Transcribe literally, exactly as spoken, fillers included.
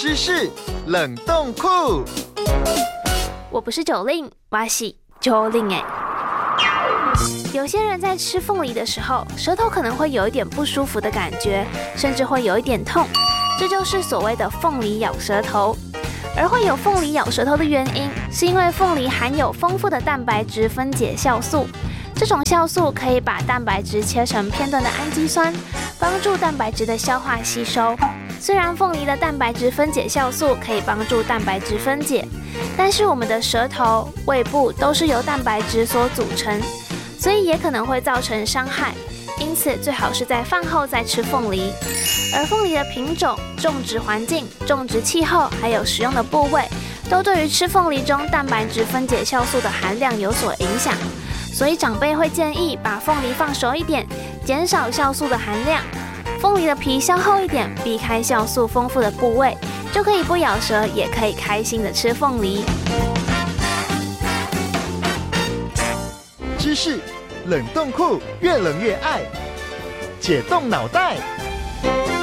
知识冷冻库。 我不是九令，我是九令哎。有些人在吃凤梨的时候，舌头可能会有一点不舒服的感觉，甚至会有一点痛，这就是所谓的凤梨咬舌头。而会有凤梨咬舌头的原因，是因为凤梨含有丰富的蛋白质分解酵素，这种酵素可以把蛋白质切成片段的氨基酸，帮助蛋白质的消化吸收。虽然凤梨的蛋白质分解酵素可以帮助蛋白质分解，但是我们的舌头、胃部都是由蛋白质所组成，所以也可能会造成伤害。因此最好是在饭后再吃凤梨。而凤梨的品种、种植环境、种植气候还有使用的部位，都对于吃凤梨中蛋白质分解酵素的含量有所影响，所以长辈会建议把凤梨放熟一点，减少酵素的含量。凤梨的皮削厚一点，避开酵素丰富的部位，就可以不咬舌，也可以开心的吃凤梨。 知识冷冻库，越冷越爱，解冻脑袋。